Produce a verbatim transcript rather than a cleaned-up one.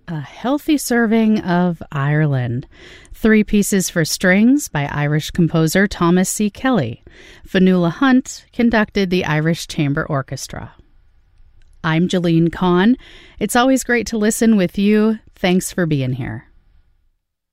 A Healthy Serving of Ireland. Three Pieces for Strings by Irish composer Thomas C. Kelly. Fionnuala Hunt conducted the Irish Chamber Orchestra. I'm Jalene Kahn. It's always great to listen with you. Thanks for being here.